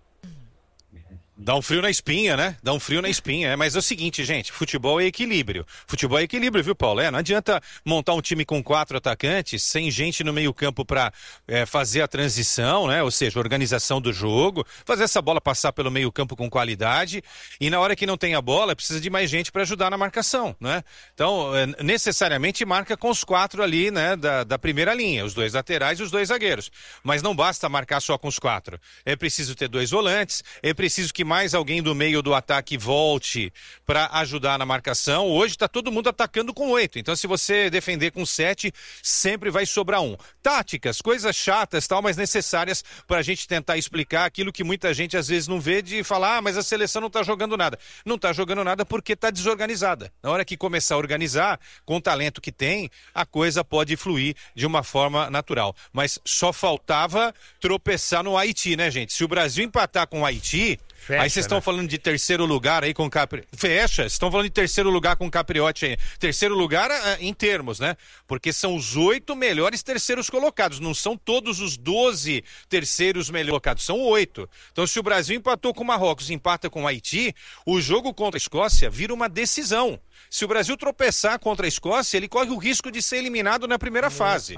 Dá um frio na espinha, né? Dá um frio na espinha. Mas é o seguinte, gente, futebol é equilíbrio. Futebol é equilíbrio, viu, Paulo? Não adianta montar um time com 4 atacantes, sem gente no meio campo para fazer a transição, né? Ou seja, organização do jogo, fazer essa bola passar pelo meio campo com qualidade, e na hora que não tem a bola, precisa de mais gente para ajudar na marcação, né? Então, necessariamente marca com os 4 ali, né? Da primeira linha, os 2 laterais e os 2 zagueiros. Mas não basta marcar só com os 4. É preciso ter 2 volantes, é preciso que mais alguém do meio do ataque volte para ajudar na marcação. Hoje está todo mundo atacando com 8, então se você defender com 7, sempre vai sobrar um. Táticas, coisas chatas, tal, mas necessárias para a gente tentar explicar aquilo que muita gente às vezes não vê, de falar, mas a seleção não está jogando nada. Não está jogando nada porque está desorganizada. Na hora que começar a organizar, com o talento que tem, a coisa pode fluir de uma forma natural. Mas só faltava tropeçar no Haiti, né, gente? Se o Brasil empatar com o Haiti... Fecha, aí vocês estão falando de terceiro lugar aí com o Capriotti. Fecha, vocês estão falando de terceiro lugar com o Capriotti aí. Terceiro lugar em termos, né? Porque são os 8 melhores terceiros colocados. Não são todos os 12 terceiros melhores colocados, são 8. Então, se o Brasil empatou com o Marrocos e empata com o Haiti, o jogo contra a Escócia vira uma decisão. Se o Brasil tropeçar contra a Escócia, ele corre o risco de ser eliminado na primeira fase.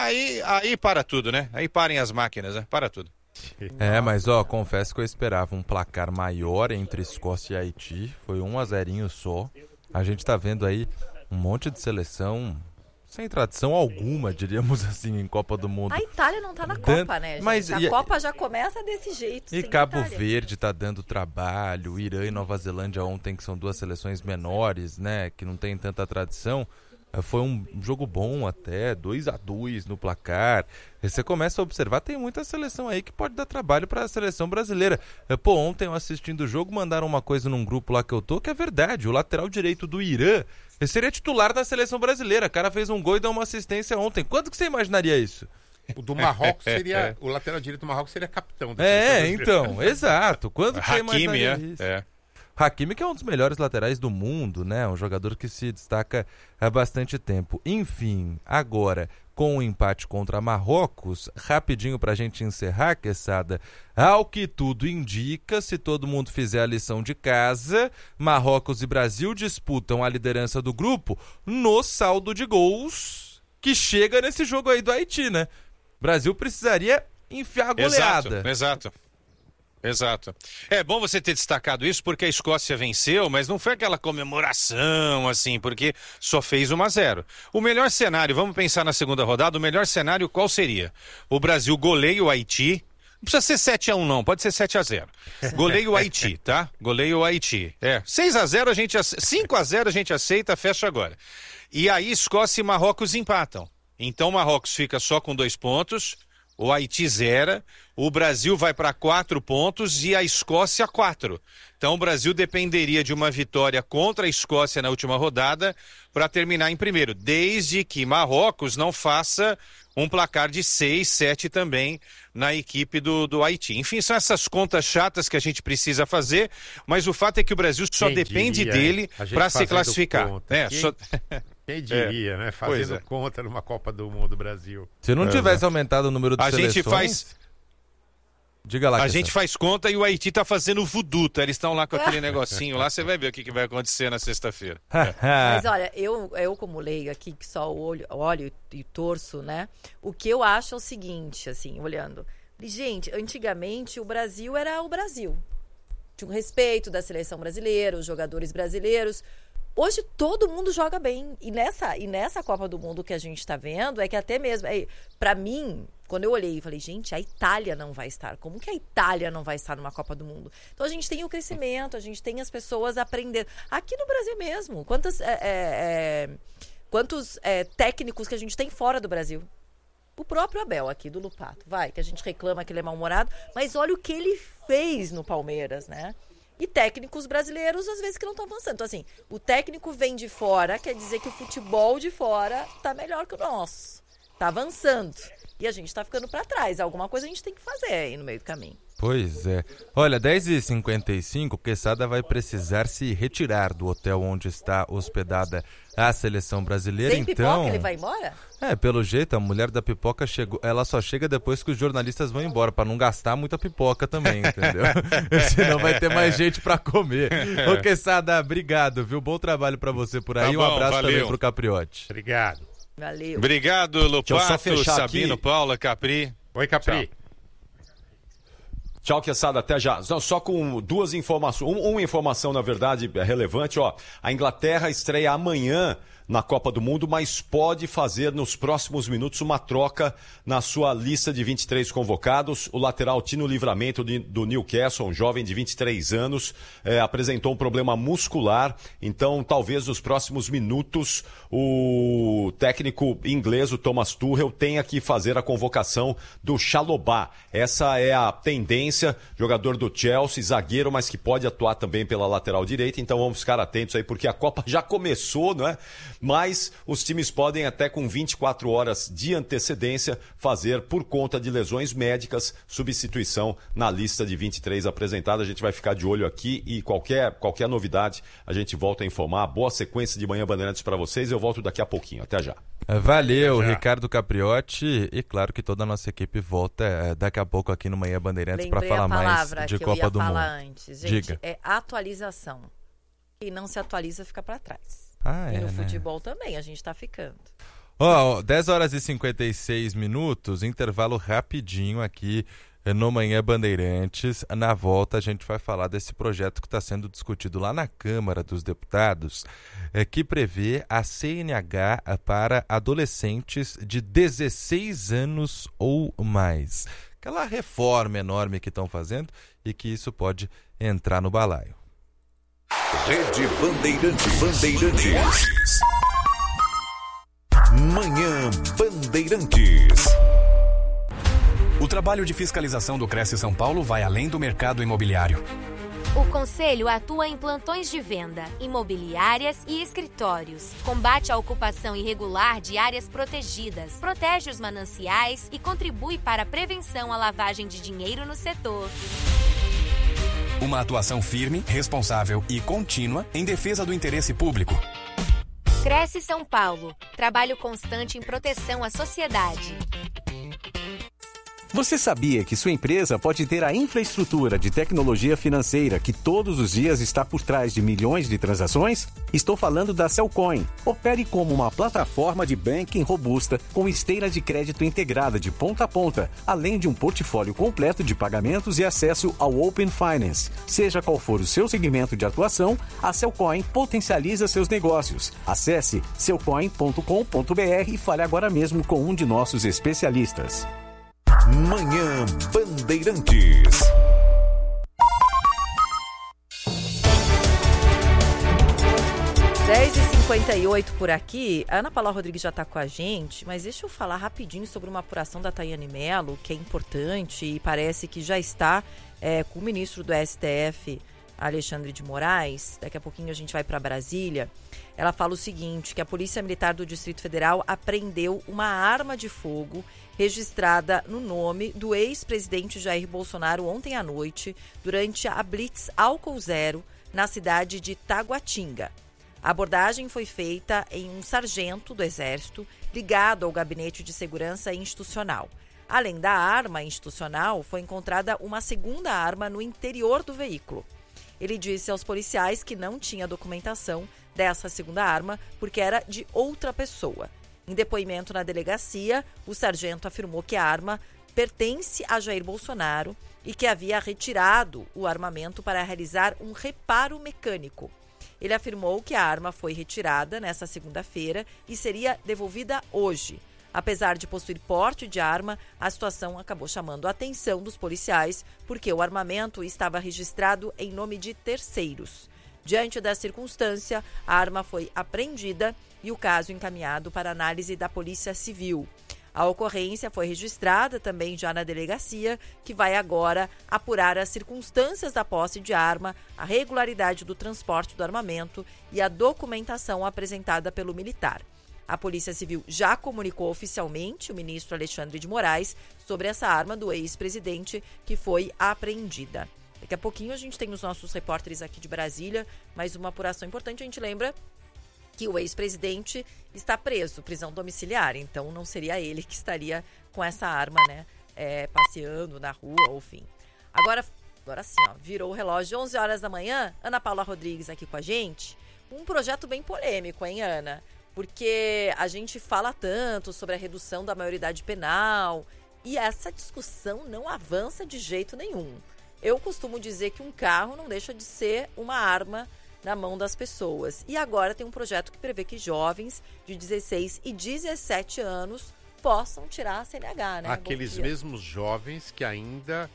Aí para tudo, né? Aí parem as máquinas, né? Para tudo. Mas confesso que eu esperava um placar maior entre Escócia e Haiti. Foi 1-0 só. A gente tá vendo aí um monte de seleção sem tradição alguma, diríamos assim, em Copa do Mundo. A Itália não tá na Copa, né, gente? Mas a Copa já começa desse jeito. E Cabo Verde tá dando trabalho. Irã e Nova Zelândia ontem, que são 2 seleções menores, né, que não tem tanta tradição. Foi um jogo bom até, 2-2 no placar. Você começa a observar, tem muita seleção aí que pode dar trabalho para a seleção brasileira. Ontem eu assistindo o jogo, mandaram uma coisa num grupo lá que eu tô, que é verdade. O lateral direito do Irã seria titular da seleção brasileira. O cara fez um gol e deu uma assistência ontem. Quando que você imaginaria isso? O do Marrocos seria... O lateral direito do Marrocos seria capitão. Então, exato. Quando tem mais Hakimi, Hakimi, que é um dos melhores laterais do mundo, né? Um jogador que se destaca há bastante tempo. Enfim, agora, com o empate contra Marrocos, rapidinho pra gente encerrar, Quesada, ao que tudo indica, se todo mundo fizer a lição de casa, Marrocos e Brasil disputam a liderança do grupo no saldo de gols que chega nesse jogo aí do Haiti, né? Brasil precisaria enfiar a goleada. Exato. É bom você ter destacado isso porque a Escócia venceu, mas não foi aquela comemoração assim, porque só fez 1-0. O melhor cenário, vamos pensar na segunda rodada, o melhor cenário qual seria? O Brasil goleia o Haiti, não precisa ser 7-1 não, pode ser 7-0. Goleia o Haiti, tá? Goleia o Haiti. 6-0 a gente 5-0 a gente aceita, fecha agora. E aí Escócia e Marrocos empatam. Então Marrocos fica só com 2 pontos, o Haiti 0, o Brasil vai para 4 pontos e a Escócia 4. Então o Brasil dependeria de uma vitória contra a Escócia na última rodada para terminar em primeiro, desde que Marrocos não faça um placar de 6, 7 também na equipe do Haiti. Enfim, são essas contas chatas que a gente precisa fazer, mas o fato é que o Brasil só depende dele para se classificar. Quem diria, né? Fazendo conta numa Copa do Mundo do Brasil. Se não tivesse aumentado o número de seleções... Diga lá. A gente faz conta e o Haiti tá fazendo voodoo, tá? Eles estão lá com aquele negocinho lá, você vai ver o que vai acontecer na sexta-feira. Mas olha, eu como leigo aqui, que só olho e torço, né? O que eu acho é o seguinte, assim, olhando. Gente, antigamente o Brasil era o Brasil. Tinha um respeito da seleção brasileira, os jogadores brasileiros. Hoje todo mundo joga bem. E nessa Copa do Mundo que a gente está vendo, é que até mesmo... Para mim, quando eu olhei e falei, gente, a Itália não vai estar. Como que a Itália não vai estar numa Copa do Mundo? Então a gente tem o crescimento, a gente tem as pessoas aprendendo. Aqui no Brasil mesmo, quantos técnicos que a gente tem fora do Brasil? O próprio Abel aqui, do Lupato, que a gente reclama que ele é mal-humorado, mas olha o que ele fez no Palmeiras, né? E técnicos brasileiros, às vezes, que não estão avançando. Então, assim, o técnico vem de fora, quer dizer que o futebol de fora tá melhor que o nosso. Tá avançando. E a gente tá ficando para trás. Alguma coisa a gente tem que fazer aí no meio do caminho. Pois é. Olha, 10h55, Quesada vai precisar se retirar do hotel onde está hospedada a seleção brasileira. Sem pipoca, ele vai embora? Pelo jeito, a mulher da pipoca chegou. Ela só chega depois que os jornalistas vão embora, para não gastar muita pipoca também, entendeu? Senão vai ter mais gente para comer. Ô, Quesada, obrigado, viu? Bom trabalho para você por aí. Um abraço também pro Capriotti. Obrigado. Valeu. Obrigado, Lupato, Sabino, aqui. Paula, Capri. Oi, Capri. Tchau. Tchau, Quesada, até já. Só com 2 informações. Uma informação, na verdade, é relevante. A Inglaterra estreia amanhã na Copa do Mundo, mas pode fazer nos próximos minutos uma troca na sua lista de 23 convocados. O lateral Tino Livramento do Newcastle, um jovem de 23 anos, apresentou um problema muscular, então talvez nos próximos minutos o técnico inglês, o Thomas Tuchel, tenha que fazer a convocação do Chalobah. Essa é a tendência, jogador do Chelsea, zagueiro, mas que pode atuar também pela lateral direita, então vamos ficar atentos aí, porque a Copa já começou, não é? Mas os times podem até com 24 horas de antecedência fazer, por conta de lesões médicas, substituição na lista de 23 apresentada. A gente vai ficar de olho aqui e qualquer novidade a gente volta a informar. Boa sequência de Manhã Bandeirantes para vocês. Eu volto daqui a pouquinho. Até já. Valeu, Ricardo Capriotti. E claro que toda a nossa equipe volta daqui a pouco aqui no Manhã Bandeirantes para falar mais de Copa do Mundo. Antes. Gente, diga. É atualização. Quem não se atualiza fica para trás. E no futebol também, a gente tá ficando. 10h56, intervalo rapidinho aqui no Manhã Bandeirantes. Na volta a gente vai falar desse projeto que está sendo discutido lá na Câmara dos Deputados, que prevê a CNH para adolescentes de 16 anos ou mais. Aquela reforma enorme que estão fazendo e que isso pode entrar no balaio. Rede Bandeirantes. Manhã Bandeirantes. O trabalho de fiscalização do Cresce São Paulo vai além do mercado imobiliário. O Conselho atua em plantões de venda, imobiliárias e escritórios. Combate a ocupação irregular de áreas protegidas, protege os mananciais e contribui para a prevenção à lavagem de dinheiro no setor. Uma atuação firme, responsável e contínua em defesa do interesse público. Cresce São Paulo. Trabalho constante em proteção à sociedade. Você sabia que sua empresa pode ter a infraestrutura de tecnologia financeira que todos os dias está por trás de milhões de transações? Estou falando da Cellcoin. Opere como uma plataforma de banking robusta com esteira de crédito integrada de ponta a ponta, além de um portfólio completo de pagamentos e acesso ao Open Finance. Seja qual for o seu segmento de atuação, a Cellcoin potencializa seus negócios. Acesse cellcoin.com.br e fale agora mesmo com um de nossos especialistas. Manhã Bandeirantes. 10h58 por aqui. A Ana Paula Rodrigues já está com a gente, mas deixa eu falar rapidinho sobre uma apuração da Tayane Mello, que é importante e parece que já está com o ministro do STF, Alexandre de Moraes. Daqui a pouquinho a gente vai para Brasília. Ela fala o seguinte, que a Polícia Militar do Distrito Federal apreendeu uma arma de fogo registrada no nome do ex-presidente Jair Bolsonaro ontem à noite, durante a Blitz Álcool Zero, na cidade de Taguatinga. A abordagem foi feita em um sargento do Exército ligado ao Gabinete de Segurança Institucional. Além da arma institucional, foi encontrada uma segunda arma no interior do veículo. Ele disse aos policiais que não tinha documentação dessa segunda arma porque era de outra pessoa. Em depoimento na delegacia, o sargento afirmou que a arma pertence a Jair Bolsonaro e que havia retirado o armamento para realizar um reparo mecânico. Ele afirmou que a arma foi retirada nesta segunda-feira e seria devolvida hoje. Apesar de possuir porte de arma, a situação acabou chamando a atenção dos policiais porque o armamento estava registrado em nome de terceiros. Diante da circunstância, a arma foi apreendida e o caso encaminhado para análise da Polícia Civil. A ocorrência foi registrada também já na delegacia, que vai agora apurar as circunstâncias da posse de arma, a regularidade do transporte do armamento e a documentação apresentada pelo militar. A Polícia Civil já comunicou oficialmente o ministro Alexandre de Moraes sobre essa arma do ex-presidente que foi apreendida. Daqui a pouquinho a gente tem os nossos repórteres aqui de Brasília, mais uma apuração importante. A gente lembra que o ex-presidente está preso, prisão domiciliar, então não seria ele que estaria com essa arma, né, passeando na rua, ou enfim. Agora sim, ó, virou o relógio, 11 horas da manhã, Ana Paula Rodrigues aqui com a gente. Um projeto bem polêmico, hein, Ana? Porque a gente fala tanto sobre a redução da maioridade penal e essa discussão não avança de jeito nenhum. Eu costumo dizer que um carro não deixa de ser uma arma na mão das pessoas. E agora tem um projeto que prevê que jovens de 16 e 17 anos possam tirar a CNH, né? Aqueles mesmos jovens que ainda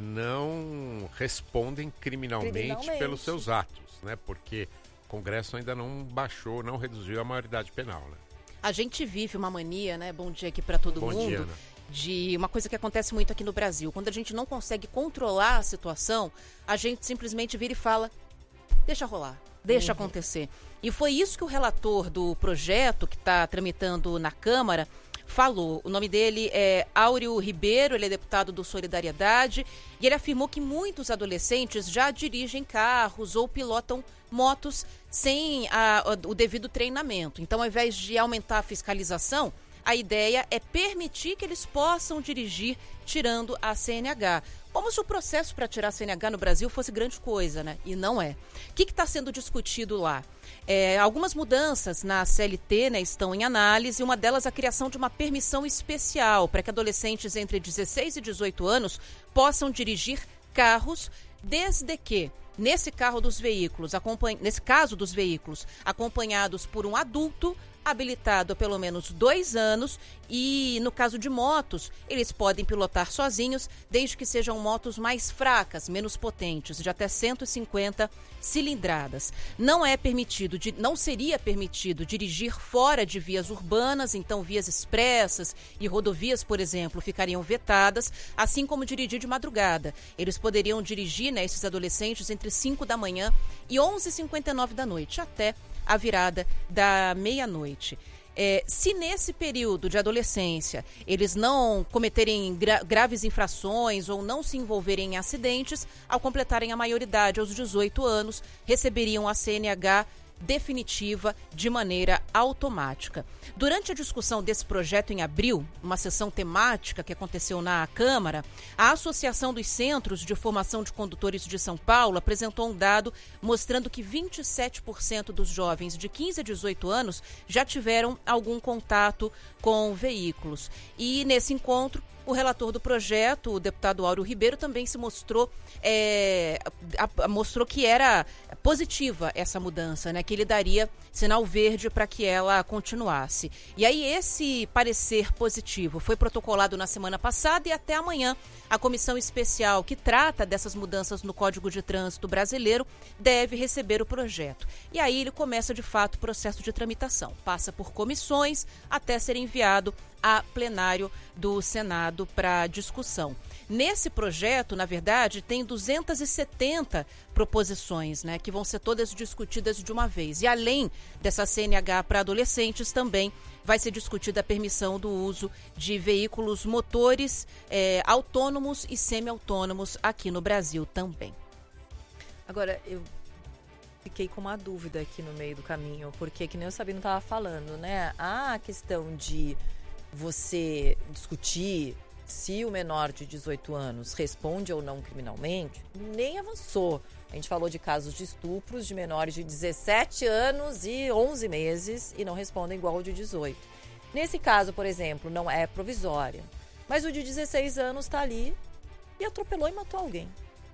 não respondem criminalmente pelos seus atos, né? Porque o Congresso ainda não baixou, não reduziu a maioridade penal, né? A gente vive uma mania, né? Bom dia aqui para todo mundo. Bom dia, Ana. De uma coisa que acontece muito aqui no Brasil. Quando a gente não consegue controlar a situação, a gente simplesmente vira e fala: deixa rolar, deixa acontecer. E foi isso que o relator do projeto, que está tramitando na Câmara, falou. O nome dele é Áureo Ribeiro, ele é deputado do Solidariedade, e ele afirmou que muitos adolescentes já dirigem carros ou pilotam motos sem o devido treinamento. Então, ao invés de aumentar a fiscalização, a ideia é permitir que eles possam dirigir tirando a CNH. Como se o processo para tirar a CNH no Brasil fosse grande coisa, né? E não é. O que está sendo discutido lá? Algumas mudanças na CLT, né, estão em análise. Uma delas, a criação de uma permissão especial para que adolescentes entre 16 e 18 anos possam dirigir carros, desde que, nesse caso dos veículos, acompanhados por um adulto, habilitado há pelo menos 2 anos e, no caso de motos, eles podem pilotar sozinhos, desde que sejam motos mais fracas, menos potentes, de até 150 cilindradas. Não seria permitido dirigir fora de vias urbanas, então vias expressas e rodovias, por exemplo, ficariam vetadas, assim como dirigir de madrugada. Eles poderiam dirigir, esses adolescentes, entre 5 da manhã e 11h59 da noite, até a virada da meia-noite. Se nesse período de adolescência eles não cometerem graves infrações ou não se envolverem em acidentes, ao completarem a maioridade aos 18 anos, receberiam a CNH definitiva de maneira automática. Durante a discussão desse projeto em abril, uma sessão temática que aconteceu na Câmara, a Associação dos Centros de Formação de Condutores de São Paulo apresentou um dado mostrando que 27% dos jovens de 15 a 18 anos já tiveram algum contato com veículos. E nesse encontro, o relator do projeto, o deputado Áureo Ribeiro, também se mostrou que era positiva essa mudança, que ele daria sinal verde para que ela continuasse. E aí esse parecer positivo foi protocolado na semana passada e até amanhã a comissão especial que trata dessas mudanças no Código de Trânsito brasileiro deve receber o projeto. E aí ele começa de fato o processo de tramitação. Passa por comissões até ser enviado a plenário do Senado para discussão. Nesse projeto, na verdade, tem 270 proposições, que vão ser todas discutidas de uma vez. E além dessa CNH para adolescentes, também vai ser discutida a permissão do uso de veículos motores autônomos e semi-autônomos aqui no Brasil também. Agora, eu fiquei com uma dúvida aqui no meio do caminho, porque, que nem o Sabino estava falando, a questão de você discutir se o menor de 18 anos responde ou não criminalmente, nem avançou. A gente falou de casos de estupros de menores de 17 anos e 11 meses e não respondem igual ao de 18. Nesse caso, por exemplo, não é provisória, mas o de 16 anos está ali e atropelou e matou alguém.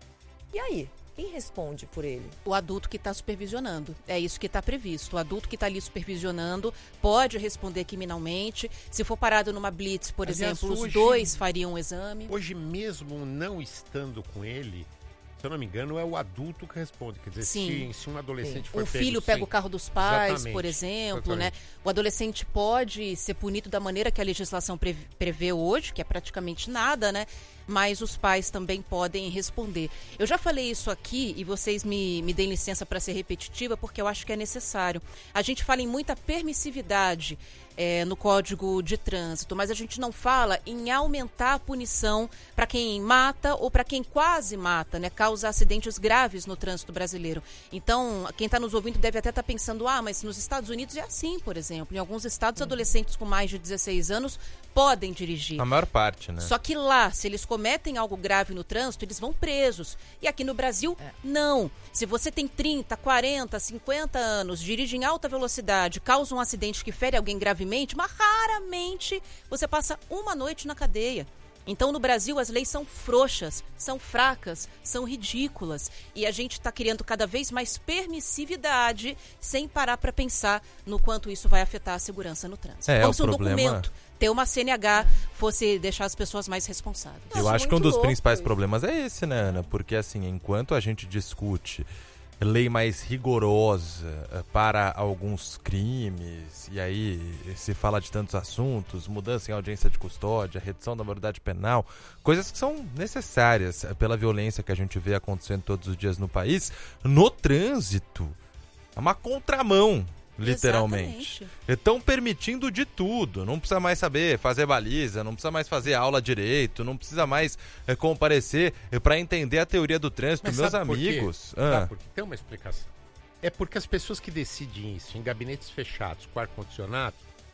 E aí? Quem responde por ele? O adulto que está supervisionando. É isso que está previsto. O adulto que está ali supervisionando pode responder criminalmente. Se for parado numa blitz, por exemplo, os dois fariam um exame. Hoje mesmo, não estando com ele, se eu não me engano, é o adulto que responde. Quer dizer, se um adolescente for pego... O filho pega o carro dos pais, exatamente, por exemplo, exatamente. O adolescente pode ser punido da maneira que a legislação prevê hoje, que é praticamente nada, mas os pais também podem responder. Eu já falei isso aqui e vocês me deem licença para ser repetitiva, porque eu acho que é necessário. A gente fala em muita permissividade no Código de Trânsito, mas a gente não fala em aumentar a punição para quem mata ou para quem quase mata, causa acidentes graves no trânsito brasileiro. Então, quem está nos ouvindo deve até estar pensando, mas nos Estados Unidos é assim, por exemplo. Em alguns estados, adolescentes com mais de 16 anos podem dirigir. A maior parte, Só que lá, se eles cometem algo grave no trânsito, eles vão presos. E aqui no Brasil, não. Se você tem 30, 40, 50 anos, dirige em alta velocidade, causa um acidente que fere alguém gravemente, mas raramente você passa uma noite na cadeia. Então, no Brasil, as leis são frouxas, são fracas, são ridículas. E a gente está criando cada vez mais permissividade sem parar para pensar no quanto isso vai afetar a segurança no trânsito. Como se um documento, ter uma CNH, fosse deixar as pessoas mais responsáveis. Eu acho que um dos principais problemas é esse, Ana? Porque, assim, enquanto a gente discute lei mais rigorosa para alguns crimes, e aí se fala de tantos assuntos, mudança em audiência de custódia, redução da maioridade penal, coisas que são necessárias pela violência que a gente vê acontecendo todos os dias no país, no trânsito é uma contramão, literalmente. Estão permitindo de tudo, não precisa mais saber fazer baliza, não precisa mais fazer aula direito, não precisa mais comparecer para entender a teoria do trânsito. Mas meus amigos. Porque tem uma explicação. É porque as pessoas que decidem isso em gabinetes fechados com ar-condicionado,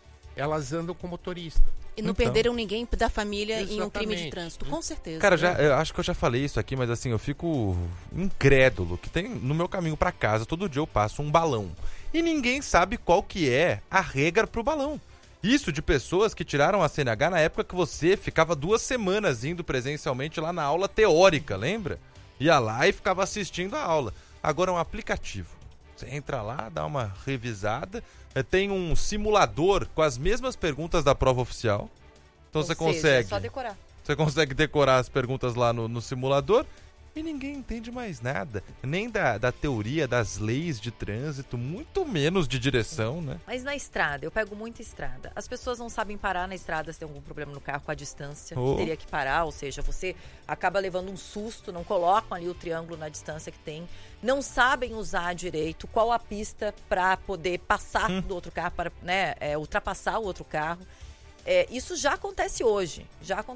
elas andam com motorista. E não perderam ninguém da família em um crime de trânsito, com certeza. Cara, eu acho que eu já falei isso aqui, mas assim, eu fico incrédulo que tem no meu caminho para casa, todo dia eu passo um balão. E ninguém sabe qual que é a regra pro balão. Isso de pessoas que tiraram a CNH na época que você ficava 2 semanas indo presencialmente lá na aula teórica, lembra? Ia lá e ficava assistindo a aula. Agora é um aplicativo. Você entra lá, dá uma revisada, tem um simulador com as mesmas perguntas da prova oficial. Então você consegue... É só decorar. Você consegue decorar as perguntas lá no simulador e ninguém entende mais nada. Nem da teoria, das leis de trânsito, muito menos de direção, né? Mas na estrada, eu pego muita estrada. As pessoas não sabem parar na estrada se tem algum problema no carro com a distância que teria que parar. Ou seja, você acaba levando um susto, não colocam ali o triângulo na distância que tem. Não sabem usar direito qual a pista para poder passar do outro carro, para ultrapassar o outro carro. Isso já acontece hoje.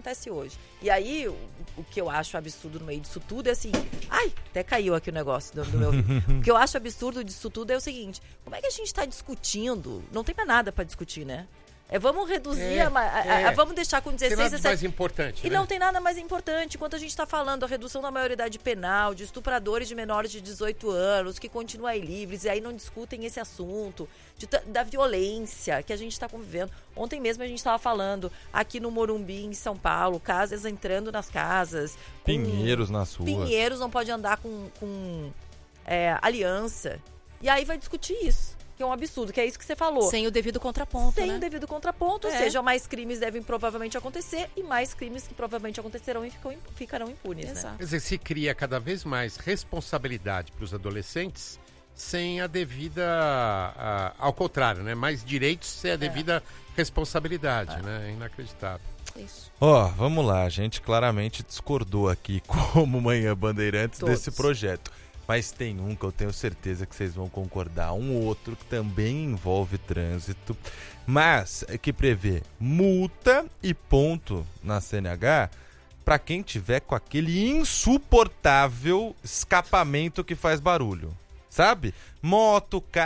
E aí, o que eu acho absurdo no meio disso tudo é assim... Ai, até caiu aqui o negócio do meu ouvido. O que eu acho absurdo disso tudo é o seguinte... Como é que a gente está discutindo? Não tem mais nada para discutir, né? Vamos reduzir, vamos deixar com 16 tem nada 17... mais importante, E né? não tem nada mais importante. Enquanto a gente está falando a redução da maioridade penal, de estupradores de menores de 18 anos, que continuam aí livres, e aí não discutem esse assunto, da violência que a gente está convivendo. Ontem mesmo a gente estava falando aqui no Morumbi, em São Paulo, casas entrando nas casas. Pinheiros nas ruas. Pinheiros não pode andar com aliança. E aí vai discutir isso. Que é um absurdo, que é isso que você falou. Sem o devido contraponto, Sem o devido contraponto, ou seja, mais crimes devem provavelmente acontecer e mais crimes que provavelmente acontecerão e ficarão impunes, né? Quer dizer, se cria cada vez mais responsabilidade para os adolescentes sem a devida... ao contrário, né? Mais direitos sem a devida responsabilidade, né? É inacreditável. Isso. Vamos lá, a gente claramente discordou aqui como Manhã Bandeirantes desse projeto. Mas tem um que eu tenho certeza que vocês vão concordar. Um outro que também envolve trânsito, mas que prevê multa e ponto na CNH para quem tiver com aquele insuportável escapamento que faz barulho. Sabe? Moto, carro.